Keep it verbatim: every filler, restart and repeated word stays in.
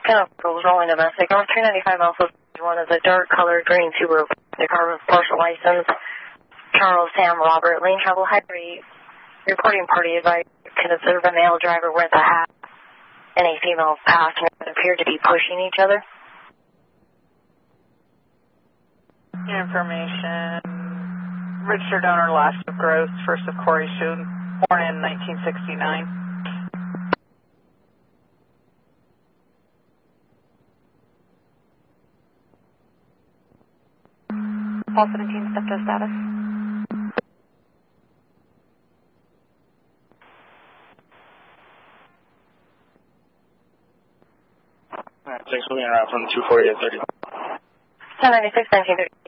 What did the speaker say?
Pinnacles rolling domestic. North three ninety-five Alpha one is a dark colored green Subaru. The car with partial license. Charles Sam Robert. Lane travel highway. Reporting party advice. Can observe a male driver with a hat and a female passenger that appear to be pushing each other. Information. Registered owner last of Gross, first of Corey Shue, born in nineteen sixty-nine. Paul seventeen, step to status. Alright, thanks for being around from two forty to thirty. ten ninety-six, nineteen thirty.